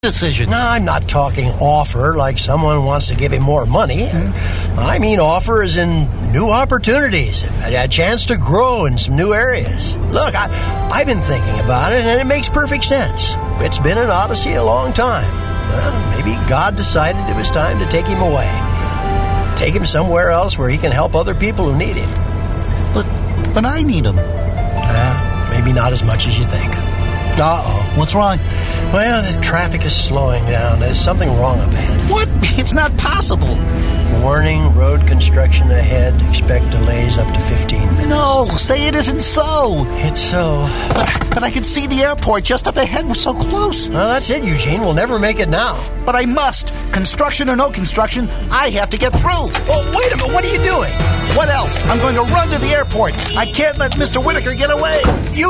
decision. No, I'm not talking offer like someone wants to give him more money. I mean offer as in new opportunities, a chance to grow in some new areas. Look, I've been thinking about it, and it makes perfect sense. It's been an odyssey a long time. Well, maybe God decided it was time to take him away. Take him somewhere else where he can help other people who need him. But I need him. Maybe not as much as you think. Uh-oh. What's wrong? Well, the traffic is slowing down. There's something wrong up ahead. What? It's not possible. Warning, road construction ahead. Expect delays up to 15 minutes. No, say it isn't so. It's so. But I can see the airport just up ahead. We're so close. Well, that's it, Eugene. We'll never make it now. But I must. Construction or no construction, I have to get through. Oh, wait a minute. What are you doing? What else? I'm going to run to the airport. I can't let Mr. Whitaker get away.